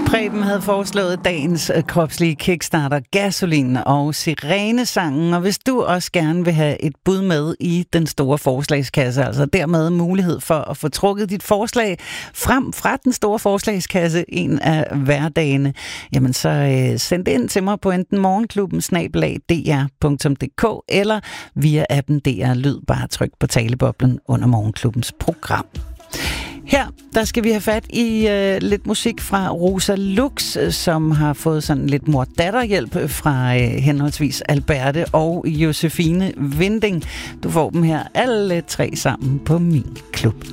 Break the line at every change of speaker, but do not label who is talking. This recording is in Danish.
Preben havde foreslået dagens kropslige kickstarter, Gasolin og Sirenesangen. Og hvis du også gerne vil have et bud med i den store forslagskasse, altså dermed mulighed for at få trukket dit forslag frem fra den store forslagskasse en af hverdagene, jamen så send det ind til mig på enten morgenklubben@dr.dk eller via appen DR Lyd. Bare tryk på taleboblen under Morgenklubbens program. Her, der skal vi have fat i lidt musik fra Rosa Lux, som har fået sådan lidt mor-datter-hjælp fra henholdsvis Alberte og Josefine Winding. Du får dem her alle tre sammen på min klub.